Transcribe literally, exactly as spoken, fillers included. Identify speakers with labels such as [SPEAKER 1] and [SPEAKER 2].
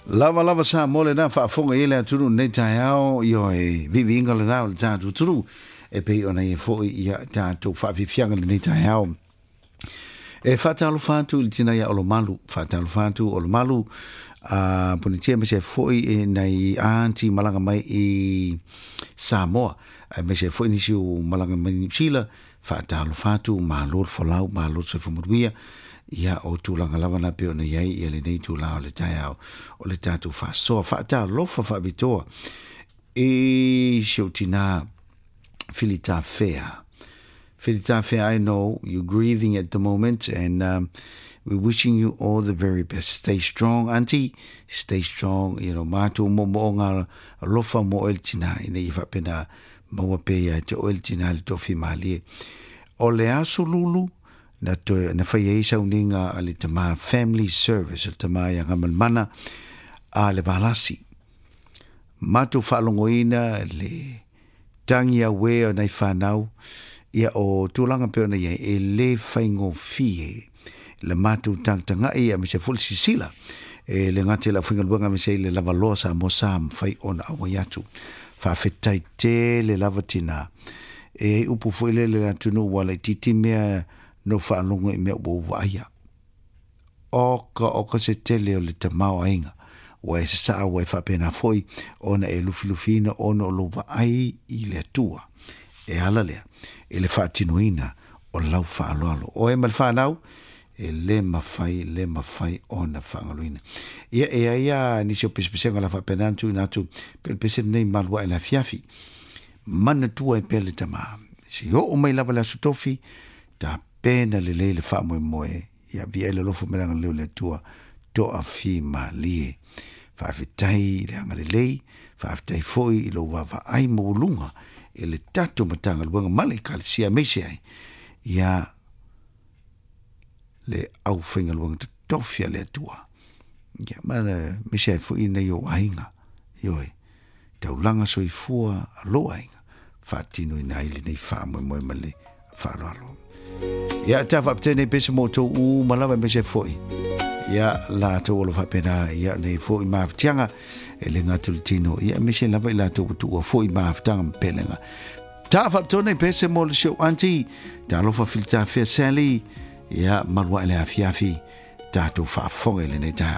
[SPEAKER 1] Lava lava sa mole na fa fonga ele turu nei taiao io e vivi ingala na o tatu turu e pe ona e fo ia tatu fa vi fianga nei taiao e fa talu fatu il tina ia o lo malu fa talu fatu o lo malu a punitia me se fo e nei anti malanga mai i Samoa me se fo ni siu malanga mai ni Chile fa talu fatu malur folau malur se fo muia ia o tulanga lava na pe ona iai ia le nei tula o le taiao o le tatu fa so fa ta lofa fa vitoa e shotina filita fair filita fair. I know you're grieving at the moment and um, we're wishing you all the very best. Stay strong, auntie, stay strong. You know, matu mo mo nga lofa mo el tina ina ifa pena mo pe ya te el tina le tofi mali o le aso lulu na to na fai sa uninga ale tama family service tama ya ngamal mana a le valasi matu falongoina le tangia we o nei fanau ia o tulanga pe ona ia e le faingo fie le matu tangtanga ia me se full sisila e le ngate la finga luanga me se le lavalosa mo sam fai ona awaiatu fa fetai te le lavatina e upu fuile le tunu wala titi mea no fa longo me wo vaia o ka o ka se tele o le tamao ainga wa se sa wa fa pena foi ona e lufilufina ona lo va ai i le tua e ala le e le fatinoina o lau fa alo o e mal fa nau e le mafai le mafai ona fa ngaloina ia e ia ni se pespese ngala fa pena tu na tu per pese nei malwa e la fiafi mana tua e pele tama si o mai lava la sutofi ta pena le le fa mo moe ia via le lofo melanga le le tua to a fi mali fa fitai le anga le le fa fitai foi lo va va ai mo lunga e le tatu matanga le wanga mali kalsia mesi ai ia le au finga le wanga tofia le tua ia mana mesi ai foi nei o ainga ioi te ulanga soi fua lo ainga fa tino ina ile nei fa mo mo mali fa lo ia tafa ptene pese moto u malava mese foi ia la to lo fa pena ia nei foi ma tianga e le ngatu tino ia mese lava la to tu foi ma ftanga pelenga tafa ptene pese mo show anti ta lo fa filta fe sali ia malwa le afiafi ta to fa fonga le nei ta